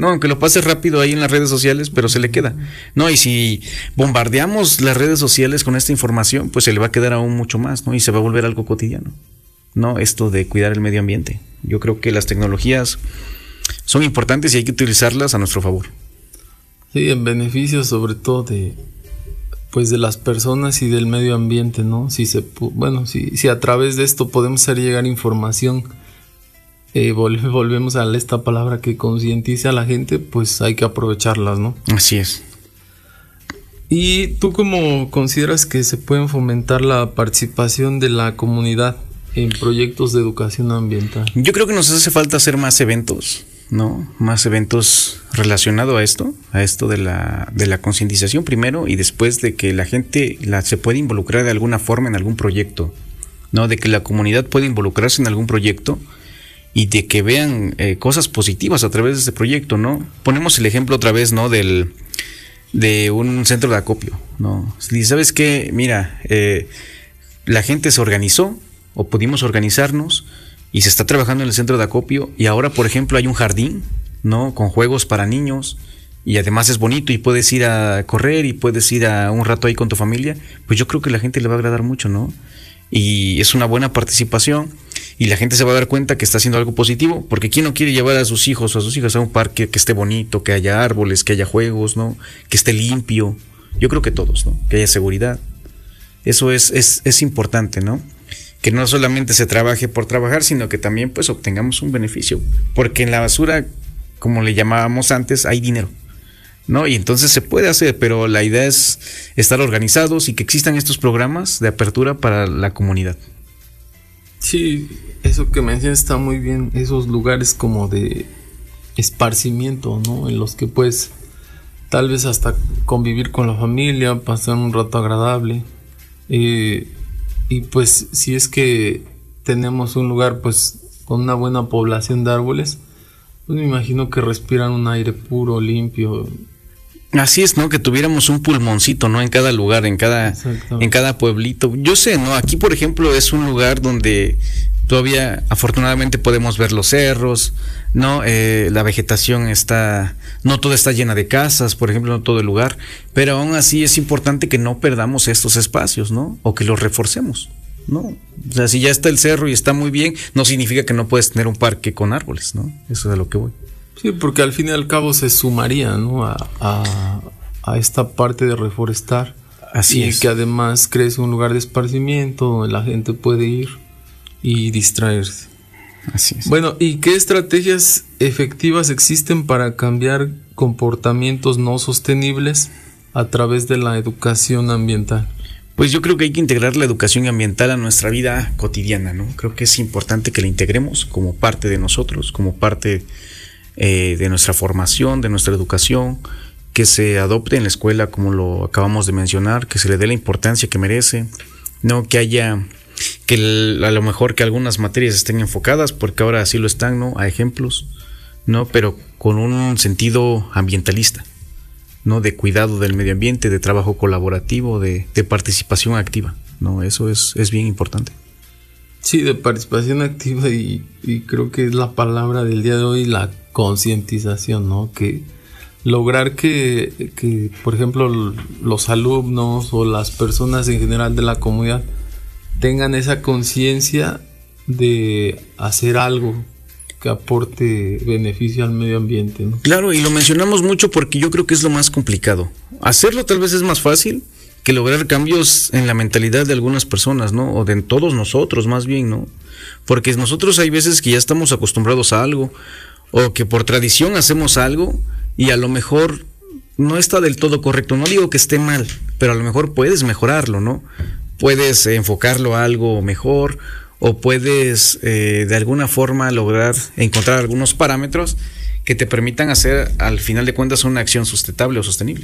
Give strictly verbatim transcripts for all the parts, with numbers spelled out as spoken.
No, aunque lo pase rápido ahí en las redes sociales, pero se le queda. No, y si bombardeamos las redes sociales con esta información, pues se le va a quedar aún mucho más, ¿no? Y se va a volver algo cotidiano, ¿no? Esto de cuidar el medio ambiente. Yo creo que las tecnologías son importantes y hay que utilizarlas a nuestro favor. Sí, en beneficio sobre todo de pues de las personas y del medio ambiente, ¿no? Si se bueno, si, si a través de esto podemos hacer llegar información, eh, vol- volvemos a esta palabra que concientice a la gente, pues hay que aprovecharlas, ¿no? Así es. ¿Y tú cómo consideras que se pueden fomentar la participación de la comunidad en proyectos de educación ambiental? Yo creo que nos hace falta hacer más eventos, ¿no? Más eventos relacionados a esto, a esto de la, de la concientización primero, y después de que la gente la, se puede involucrar de alguna forma en algún proyecto, ¿no? De que la comunidad puede involucrarse en algún proyecto y de que vean eh, cosas positivas a través de ese proyecto, ¿no? Ponemos el ejemplo otra vez, ¿no? Del, de un centro de acopio, ¿no? Y ¿sabes qué? Mira, eh, la gente se organizó o pudimos organizarnos y se está trabajando en el centro de acopio y ahora, por ejemplo, hay un jardín, ¿no? Con juegos para niños y además es bonito y puedes ir a correr y puedes ir a un rato ahí con tu familia. Pues yo creo que a la gente le va a agradar mucho, ¿no? Y es una buena participación y la gente se va a dar cuenta que está haciendo algo positivo, porque ¿quién no quiere llevar a sus hijos o a sus hijas a un parque que esté bonito, que haya árboles, que haya juegos, ¿no? Que esté limpio? Yo creo que todos, ¿no? Que haya seguridad. Eso es, es, es importante, ¿no? Que no solamente se trabaje por trabajar, sino que también pues obtengamos un beneficio, porque en la basura, como le llamábamos antes, hay dinero, ¿no? Y entonces se puede hacer, pero la idea es estar organizados y que existan estos programas de apertura para la comunidad. Sí, eso que mencionas está muy bien, esos lugares como de esparcimiento, ¿no? En los que puedes tal vez hasta convivir con la familia, pasar un rato agradable. Eh, y pues si es que tenemos un lugar pues con una buena población de árboles, pues me imagino que respiran un aire puro, limpio. Así es, ¿no? Que tuviéramos un pulmoncito, ¿no? En cada lugar, en cada, en cada pueblito. Yo sé, ¿no? Aquí, por ejemplo, es un lugar donde todavía, afortunadamente, podemos ver los cerros, ¿no? Eh, la vegetación está, no toda está llena de casas, por ejemplo, no todo el lugar, pero aún así es importante que no perdamos estos espacios, ¿no? O que los reforcemos, ¿no? O sea, si ya está el cerro y está muy bien, no significa que no puedes tener un parque con árboles, ¿no? Eso es a lo que voy. Sí, porque al fin y al cabo se sumaría, ¿no? A, a, a esta parte de reforestar. Así y es. Que además crees un lugar de esparcimiento donde la gente puede ir y distraerse. Así es. Bueno, ¿y qué estrategias efectivas existen para cambiar comportamientos no sostenibles a través de la educación ambiental? Pues yo creo que hay que integrar la educación ambiental a nuestra vida cotidiana, ¿no? Creo que es importante que la integremos como parte de nosotros, como parte eh, de nuestra formación, de nuestra educación, que se adopte en la escuela, como lo acabamos de mencionar, que se le dé la importancia que merece, no que haya, que el, a lo mejor que algunas materias estén enfocadas, porque ahora así lo están, ¿no? A ejemplos, ¿no? Pero con un sentido ambientalista, ¿no? De cuidado del medio ambiente, de trabajo colaborativo, de, de participación activa, ¿no? Eso es, es bien importante. Sí, de participación activa y, y creo que es la palabra del día de hoy, la concientización, ¿no? Que lograr que, que, por ejemplo, los alumnos o las personas en general de la comunidad tengan esa conciencia de hacer algo que aporte beneficio al medio ambiente, ¿no? Claro, y lo mencionamos mucho porque yo creo que es lo más complicado. Hacerlo tal vez es más fácil que lograr cambios en la mentalidad de algunas personas, ¿no? O de todos nosotros, más bien, ¿no? Porque nosotros hay veces que ya estamos acostumbrados a algo, o que por tradición hacemos algo y a lo mejor no está del todo correcto. No digo que esté mal, pero a lo mejor puedes mejorarlo, ¿no? Puedes enfocarlo a algo mejor, o puedes eh, de alguna forma lograr encontrar algunos parámetros que te permitan hacer al final de cuentas una acción sustentable o sostenible.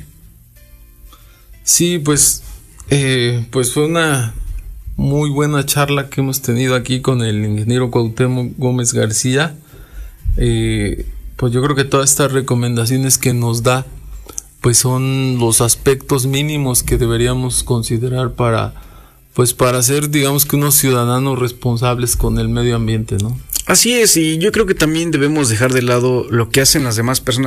Sí, pues, eh, pues fue una muy buena charla que hemos tenido aquí con el ingeniero Cuauhtémoc Gómez García. Eh, pues yo creo que todas estas recomendaciones que nos da pues son los aspectos mínimos que deberíamos considerar para pues para ser, digamos, que unos ciudadanos responsables con el medio ambiente, ¿no? Así es, y yo creo que también debemos dejar de lado lo que hacen las demás personas